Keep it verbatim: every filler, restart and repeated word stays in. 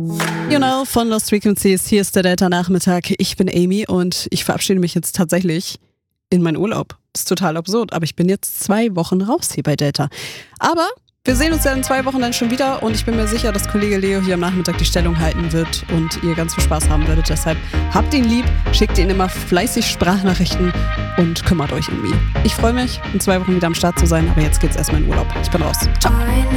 You know, von Lost Frequencies, hier ist der Delta-Nachmittag. Ich bin Amy und ich verabschiede mich jetzt tatsächlich in meinen Urlaub. Das ist total absurd, aber ich bin jetzt zwei Wochen raus hier bei Delta. Aber wir sehen uns ja in zwei Wochen dann schon wieder und ich bin mir sicher, dass Kollege Leo hier am Nachmittag die Stellung halten wird und ihr ganz viel Spaß haben werdet. Deshalb habt ihn lieb, schickt ihn immer fleißig Sprachnachrichten und kümmert euch um ihn. Ich freue mich, in zwei Wochen wieder am Start zu sein, aber jetzt geht's erstmal in Urlaub. Ich bin raus. Ciao.